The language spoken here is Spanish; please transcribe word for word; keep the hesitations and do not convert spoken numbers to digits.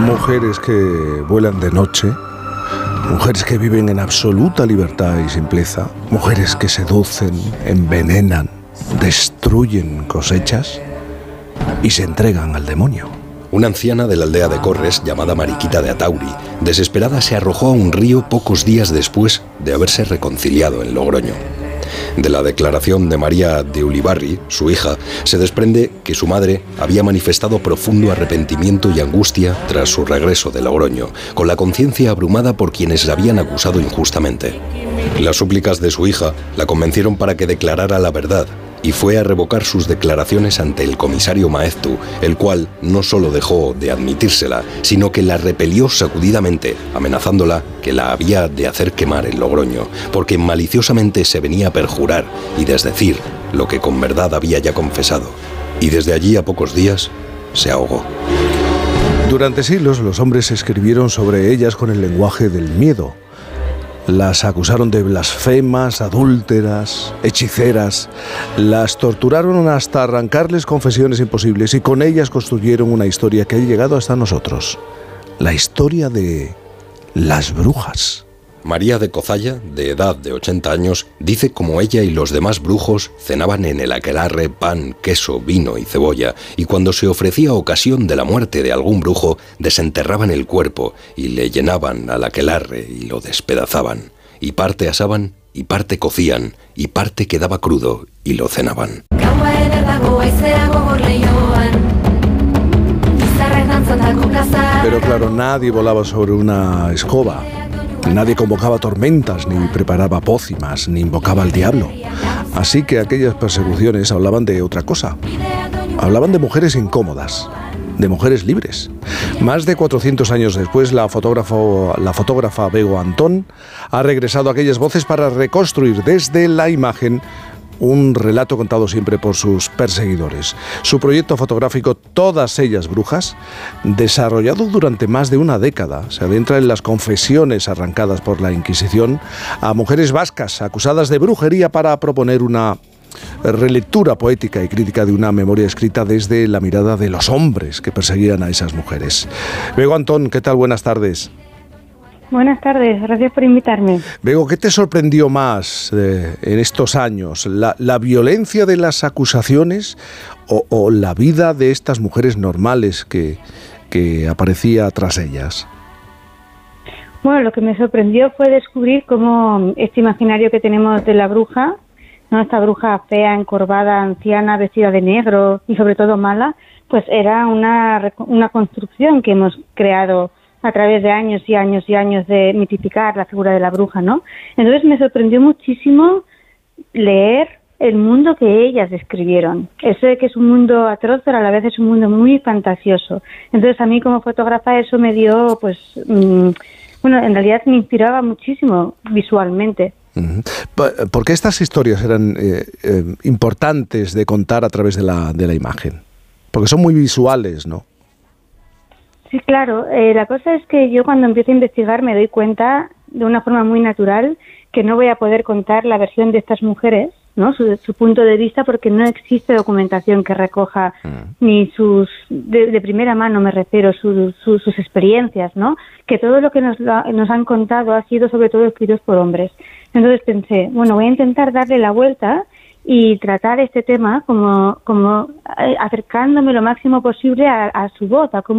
Mujeres que vuelan de noche, mujeres que viven en absoluta libertad y simpleza, mujeres que seducen, envenenan, destruyen cosechas y se entregan al demonio. Una anciana de la aldea de Corres, llamada Mariquita de Atauri, desesperada se arrojó a un río pocos días después de haberse reconciliado en Logroño. De la declaración de María de Ulibarri, su hija, se desprende que su madre había manifestado profundo arrepentimiento y angustia tras su regreso de Logroño, con la conciencia abrumada por quienes la habían acusado injustamente. Las súplicas de su hija la convencieron para que declarara la verdad, y fue a revocar sus declaraciones ante el comisario Maeztu, el cual no solo dejó de admitírsela, sino que la repelió sacudidamente, amenazándola que la había de hacer quemar en Logroño, porque maliciosamente se venía a perjurar y desdecir lo que con verdad había ya confesado. Y desde allí a pocos días se ahogó. Durante siglos los hombres escribieron sobre ellas con el lenguaje del miedo. Las acusaron de blasfemas, adúlteras, hechiceras. Las torturaron hasta arrancarles confesiones imposibles y con ellas construyeron una historia que ha llegado hasta nosotros. La historia de las brujas. María de Cozalla, de edad de ochenta años, dice cómo ella y los demás brujos cenaban en el aquelarre pan, queso, vino y cebolla, y cuando se ofrecía ocasión de la muerte de algún brujo, desenterraban el cuerpo y le llenaban al aquelarre y lo despedazaban, y parte asaban y parte cocían, y parte quedaba crudo y lo cenaban. Pero claro, nadie volaba sobre una escoba. Nadie convocaba tormentas, ni preparaba pócimas, ni invocaba al diablo. Así que aquellas persecuciones hablaban de otra cosa. Hablaban de mujeres incómodas, de mujeres libres. Más de cuatrocientos años después, la fotógrafa, la fotógrafa Bego Antón ha regresado a aquellas voces para reconstruir desde la imagen un relato contado siempre por sus perseguidores. Su proyecto fotográfico, Todas ellas brujas, desarrollado durante más de una década, se adentra en las confesiones arrancadas por la Inquisición a mujeres vascas acusadas de brujería para proponer una relectura poética y crítica de una memoria escrita desde la mirada de los hombres que perseguían a esas mujeres. Bego Antón, ¿qué tal? Buenas tardes. Buenas tardes, gracias por invitarme. Bego, ¿qué te sorprendió más eh, en estos años? ¿La, la violencia de las acusaciones o, o la vida de estas mujeres normales que, que aparecía tras ellas? Bueno, lo que me sorprendió fue descubrir cómo este imaginario que tenemos de la bruja, ¿no? Esta bruja fea, encorvada, anciana, vestida de negro y sobre todo mala, pues era una, una construcción que hemos creado a través de años y años y años de mitificar la figura de la bruja, ¿no? Entonces me sorprendió muchísimo leer el mundo que ellas describieron. Eso de que es un mundo atroz, pero a la vez es un mundo muy fantasioso. Entonces a mí como fotógrafa eso me dio, pues, mmm, bueno, en realidad me inspiraba muchísimo visualmente. ¿Por qué estas historias eran eh, eh, importantes de contar a través de la, de la imagen? Porque son muy visuales, ¿no? Sí, claro. Eh, la cosa es que yo cuando empiezo a investigar me doy cuenta de una forma muy natural que no voy a poder contar la versión de estas mujeres, ¿no? Su, su punto de vista, porque no existe documentación que recoja mm. ni sus, de, de primera mano me refiero, su, su, sus experiencias, ¿no? Que todo lo que nos, nos han contado ha sido sobre todo escritos por hombres. Entonces pensé, bueno, voy a intentar darle la vuelta y tratar este tema como, como acercándome lo máximo posible a, a su voz, a cómo